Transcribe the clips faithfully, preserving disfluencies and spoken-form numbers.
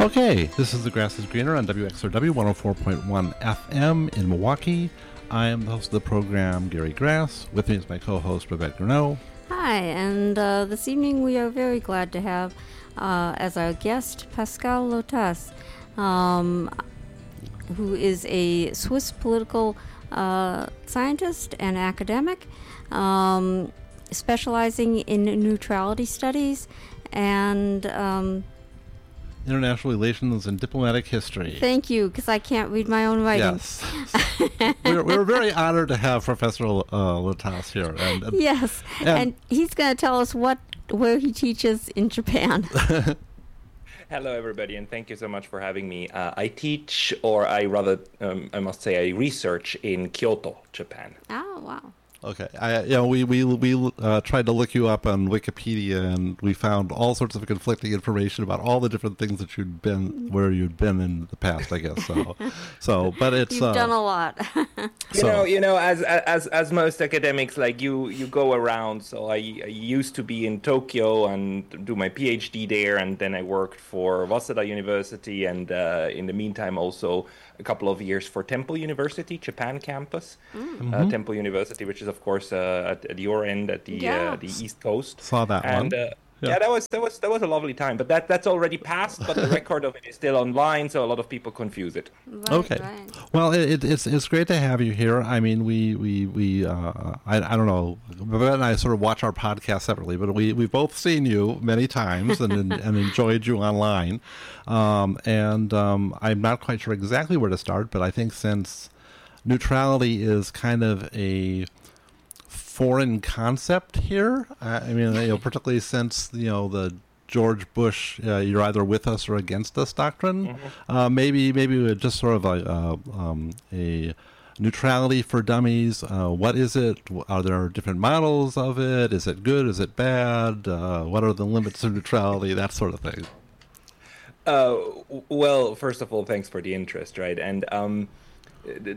Okay, this is The Grass is Greener on W X R W one oh four point one F M in Milwaukee. I am the host of the program, Gary Grass. With me is my co-host, Babette Greneau. Hi, and uh, this evening we are very glad to have uh, as our guest Pascal Lotas, um, who is a Swiss political uh, scientist and academic, um, specializing in neutrality studies and um, International Relations and Diplomatic History. Thank you, because I can't read my own writing. Yes. we're, we're very honored to have Professor uh, Lotas here. And, and, yes, and, and he's going to tell us what where he teaches in Japan. Hello, everybody, and thank you so much for having me. Uh, I teach, or I rather, um, I must say, I research in Kyoto, Japan. Oh, wow. Okay, I, you know, we we we uh, tried to look you up on Wikipedia, and we found all sorts of conflicting information about all the different things that you'd been, where you'd been in the past, I guess. So, so, but it's you've uh, done a lot. you so. know, you know, as as as most academics, like you, you go around. So I, I used to be in Tokyo and do my PhD there, and then I worked for Waseda University, and uh, in the meantime also a couple of years for Temple University, Japan campus, mm-hmm. uh, Temple University, which is of course uh, at, at your end, at the yeah. uh, the East Coast. Saw that and, one. Uh, yeah. yeah, that was that was that was a lovely time. But that that's already passed. But the record of it is still online, so a lot of people confuse it. Right, okay. Right. Well, it, it's it's great to have you here. I mean, we we we uh, I I don't know. Babette and I sort of watch our podcast separately, but we we've both seen you many times and and, and enjoyed you online. Um, and um, I'm not quite sure exactly where to start, but I think since neutrality is kind of a foreign concept here, uh, I mean, you know, particularly since, you know, the George Bush, uh, you're either with us or against us doctrine, mm-hmm. uh, maybe maybe we just sort of a, uh, um, a neutrality for dummies. Uh, what is it? Are there different models of it? Is it good? Is it bad? Uh, what are the limits of neutrality? That sort of thing. Uh, well, first of all, thanks for the interest, right? And um, the, the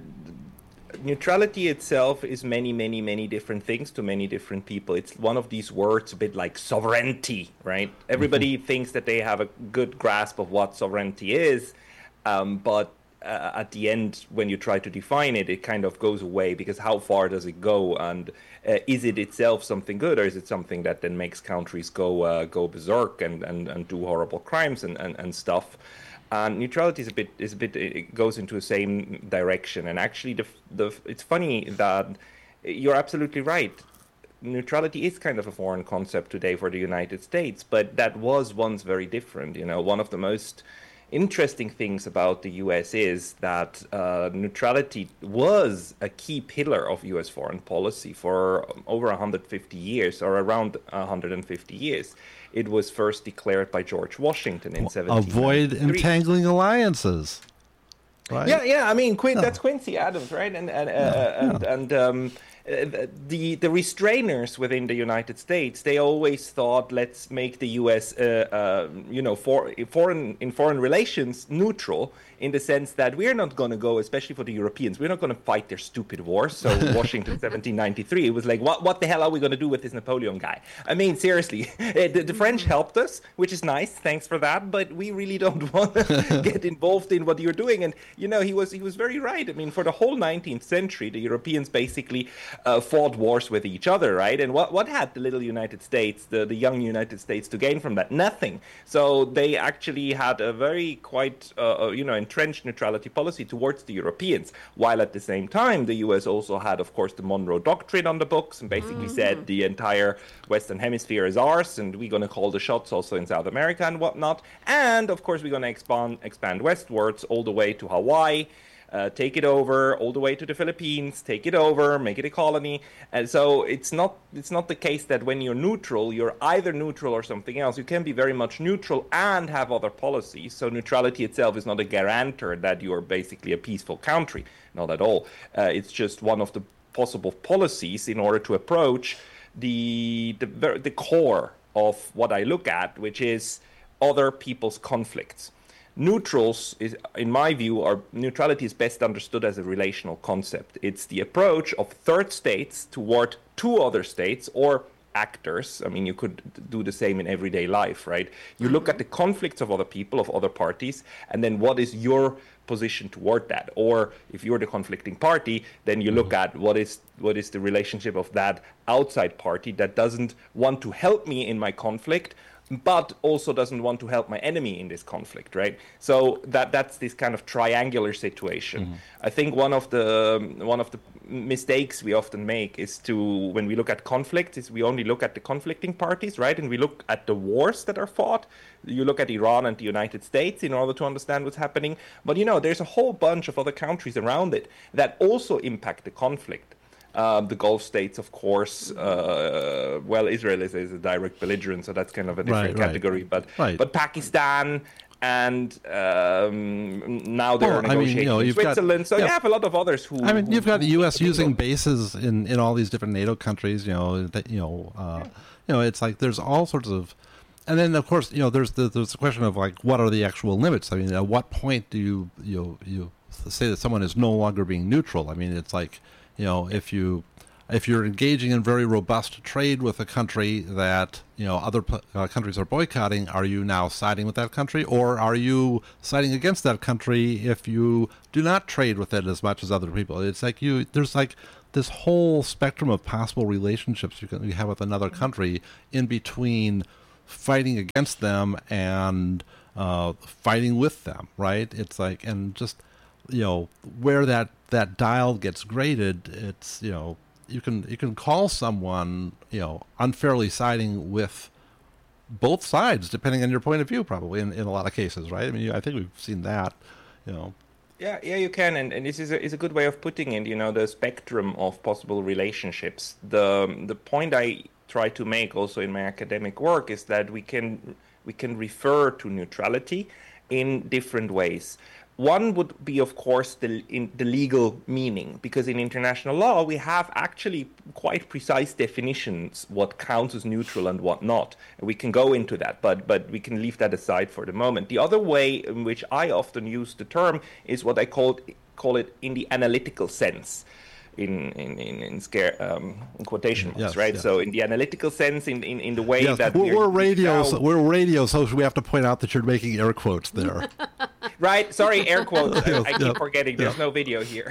neutrality itself is many, many, many different things to many different people. It's one of these words a bit like sovereignty, right? Everybody mm-hmm. thinks that they have a good grasp of what sovereignty is, um, but uh, at the end, when you try to define it, it kind of goes away, because how far does it go? And uh, is it itself something good, or is it something that then makes countries go uh, go berserk and, and, and do horrible crimes and, and, and stuff? And neutrality is a bit is a bit it goes into the same direction. And actually, the the it's funny that you're absolutely right. Neutrality is kind of a foreign concept today for the United States, but that was once very different. You know, one of the most interesting things about the U S is that uh, neutrality was a key pillar of U S foreign policy for over one hundred fifty years, or around one hundred fifty years. It was first declared by George Washington in seventeen ninety-three. Avoid entangling alliances. Right? Yeah, yeah. I mean, Quin- no. that's Quincy Adams, right? And and uh, yeah, and, yeah. and um, the the restrainers within the United States, they always thought, let's make the U S uh, uh, you know for foreign in foreign relations neutral, in the sense that we're not going to go, especially for the Europeans, we're not going to fight their stupid wars. So Washington seventeen ninety-three, it was like, what what the hell are we going to do with this Napoleon guy? I mean, seriously, the, the French helped us, which is nice, thanks for that, but we really don't want to get involved in what you're doing. And you know, he was he was very right. I mean, for the whole nineteenth century, the Europeans basically uh, fought wars with each other, right? And what what had the little United States, the, the young United States, to gain from that? Nothing. So they actually had a very quite, uh, you know, entrenched neutrality policy towards the Europeans, while at the same time, the U S also had, of course, the Monroe Doctrine on the books, and basically mm-hmm. said the entire Western Hemisphere is ours, and we're going to call the shots also in South America and whatnot. And, of course, we're going to expand, expand westwards all the way to Hawaii, Uh, take it over all the way to the Philippines, take it over, make it a colony. And so it's not it's not the case that when you're neutral, you're either neutral or something else. You can be very much neutral and have other policies. So neutrality itself is not a guarantor that you're basically a peaceful country. Not at all. Uh, it's just one of the possible policies in order to approach the, the the core of what I look at, which is other people's conflicts. Neutrals, is, in my view, are neutrality is best understood as a relational concept. It's the approach of third states toward two other states, or actors. I mean, you could do the same in everyday life, right? You look at the conflicts of other people, of other parties, and then what is your position toward that? Or if you're the conflicting party, then you look at what is what is the relationship of that outside party that doesn't want to help me in my conflict, but also doesn't want to help my enemy in this conflict, right? So that that's this kind of triangular situation. Mm-hmm. I think one of the one of the mistakes we often make is to, when we look at conflict, is we only look at the conflicting parties, right? And we look at the wars that are fought. You look at Iran and the United States in order to understand what's happening. But, you know, there's a whole bunch of other countries around it that also impact the conflict. Um, the Gulf states, of course, uh, well, Israel is, is a direct belligerent, so that's kind of a different right, category. Right. But right. but Pakistan and um, now they're well, negotiating I mean, you know, in Switzerland. Got, so yeah. you have a lot of others who. I mean, who, you've got the U S using bases in, in all these different NATO countries. You know, that, you know, uh, you know, it's like there's all sorts of. And then, of course, you know, there's the, there's the question of like, what are the actual limits? I mean, at what point do you you you say that someone is no longer being neutral? I mean, it's like, you know, if you if you're engaging in very robust trade with a country that, you know, other uh, countries are boycotting, are you now siding with that country, or are you siding against that country if you do not trade with it as much as other people? It's like you there's like this whole spectrum of possible relationships you can you have with another country in between fighting against them and uh, fighting with them, right? It's like, and just, you know, where that, that dial gets graded, it's, you know, you can you can call someone, you know, unfairly siding with both sides, depending on your point of view, probably, in, in a lot of cases, right? I mean, I think we've seen that, you know. Yeah, yeah, you can, and, and this is a, is a good way of putting it, you know, the spectrum of possible relationships. The the point I try to make also in my academic work is that we can we can refer to neutrality in different ways. One would be, of course, the in the legal meaning, because in international law we have actually quite precise definitions what counts as neutral and what not. We can go into that, but but we can leave that aside for the moment. The other way in which I often use the term is what I call call it in the analytical sense. In in in, in scare um, in quotation marks, yes, right? Yes. So in the analytical sense, in in, in the way yes, that we're, we're radio, so we're radio, so we have to point out that you're making air quotes there. Right? Sorry, air quotes. I, I keep yep. forgetting. There's yep. no video here.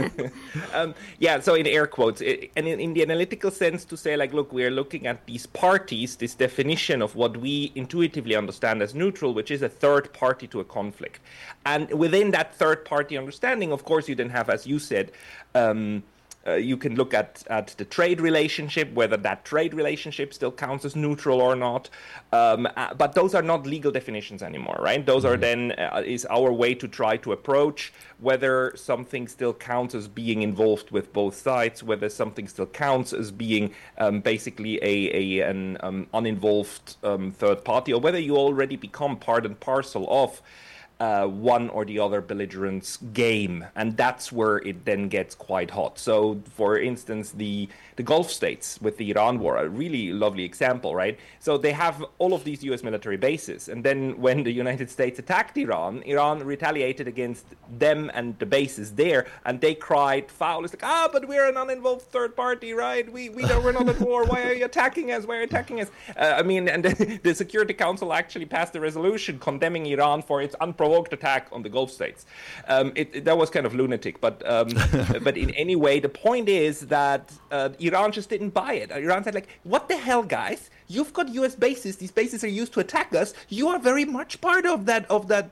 um, yeah. So in air quotes, it, and in, in the analytical sense, to say like, look, we are looking at these parties, this definition of what we intuitively understand as neutral, which is a third party to a conflict, and within that third party understanding, of course, you then have, as you said. Um, Uh, you can look at, at the trade relationship, whether that trade relationship still counts as neutral or not. Um, uh, but those are not legal definitions anymore, right? Those mm-hmm. are then, uh, is our way to try to approach whether something still counts as being involved with both sides, whether something still counts as being um, basically a, a an um, uninvolved um, third party, or whether you already become part and parcel of Uh, one or the other belligerent's game, and that's where it then gets quite hot. So, for instance, the the Gulf states with the Iran war, a really lovely example, right? So they have all of these U S military bases, and then when the United States attacked Iran, Iran retaliated against them and the bases there, and they cried foul. It's like, ah, but we're an uninvolved third party, right? We we don't, we're not at war. Why are you attacking us? Why are you attacking us? Uh, I mean, and the, the Security Council actually passed a resolution condemning Iran for its unprovoked attack on the Gulf states. Um, it, it, that was kind of lunatic, but um, but in any way, the point is that uh, Iran just didn't buy it. Iran said, like, what the hell, guys? You've got U S bases. These bases are used to attack us. You are very much part of that of that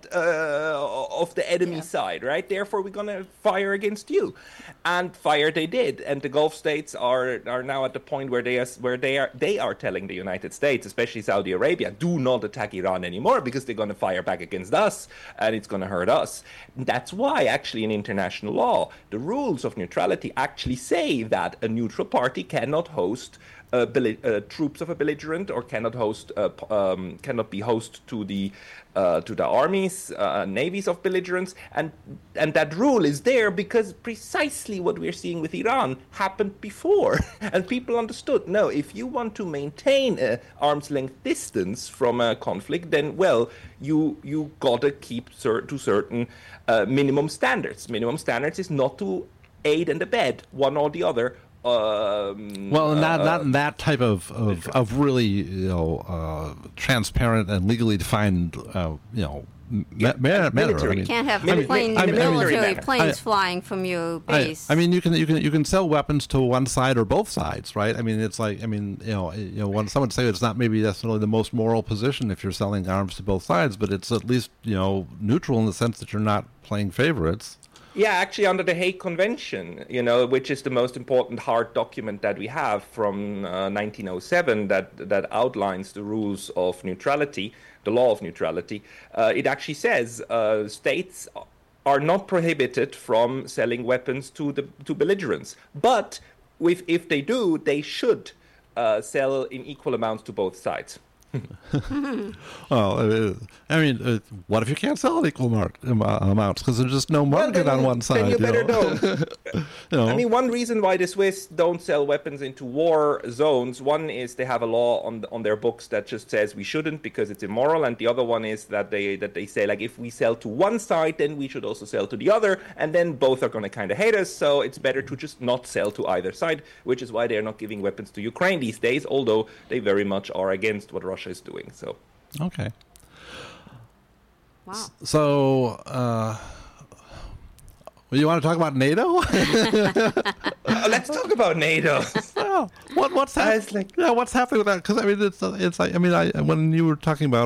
uh, of the enemy yeah. side, right? Therefore, we're gonna fire against you, and fire they did. And the Gulf states are are now at the point where they are where they are they are telling the United States, especially Saudi Arabia, do not attack Iran anymore because they're gonna fire back against us, and it's gonna hurt us. That's why, actually, in international law, the rules of neutrality actually say that a neutral party cannot host Uh, belli- uh, troops of a belligerent, or cannot host, uh, um, cannot be host to the uh, to the armies, uh, navies of belligerents, and and that rule is there because precisely what we're seeing with Iran happened before, and people understood. No, if you want to maintain a arm's length distance from a conflict, then well, you you gotta keep cer- to certain uh, minimum standards. Minimum standards is not to aid and abet one or the other Um, Well, not uh, not in that type of of, of really you know uh, transparent and legally defined uh, you know ma- Yeah, manner. manner. I military. mean, Can't have Mili- plane, I mean- military military planes manner. flying from your I, base. I mean, you can you can you can sell weapons to one side or both sides, right? I mean, it's like I mean, you know, you know, when someone say it's not maybe necessarily the most moral position if you're selling arms to both sides, but it's at least you know neutral in the sense that you're not playing favorites. Yeah, actually, under the Hague Convention, you know, which is the most important hard document that we have from uh, nineteen oh seven that that outlines the rules of neutrality, the law of neutrality. Uh, it actually says uh, states are not prohibited from selling weapons to the to belligerents, but if if they do, they should uh, sell in equal amounts to both sides. Well, uh, I mean, uh, what if you can't sell at equal mar- um, uh, amounts because there's just no market then- on one side? Then you better know? don't. You know? I mean, one reason why the Swiss don't sell weapons into war zones, one is they have a law on on their books that just says we shouldn't because it's immoral, and the other one is that they that they say like if we sell to one side, then we should also sell to the other, and then both are going to kind of hate us. So it's better to just not sell to either side, which is why they're not giving weapons to Ukraine these days, although they very much are against what Russia is doing. So. Okay. Wow. So, uh, well, you want to talk about NATO? Uh, let's talk about NATO. Oh, what what's I happening? was like- yeah, what's happening with that? Because I mean, it's it's like I mean, I when you were talking about